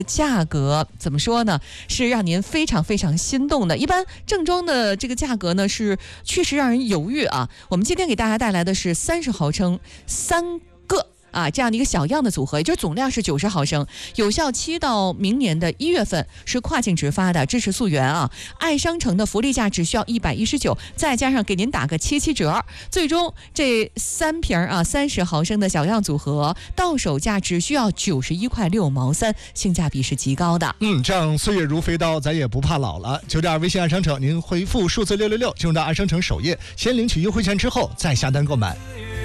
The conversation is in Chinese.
价格怎么说呢？是让您非常非常心动的。一般正装的这个价格呢，是确实让人犹豫啊。我们今天给大家带来的是30毫升3个。这样的一个小样的组合，也就是总量是90毫升，有效期到明年的1月份，是跨境直发的，支持溯源啊。爱商城的福利价只需要119，再加上给您打个77折，最终这3瓶30毫升的小样组合到手价只需要91块6毛3，性价比是极高的。 这样岁月如飞刀，咱也不怕老了。就这样，微信爱商城，您回复数字666，进入到爱商城首页，先领取优惠券之后再下单购买。